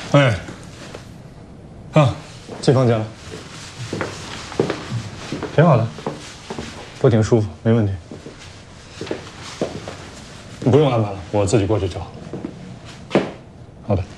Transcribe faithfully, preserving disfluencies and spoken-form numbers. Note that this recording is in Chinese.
哎，啊，进房间了，挺好的，都挺舒服，没问题。不用安排了，我自己过去就好。好的。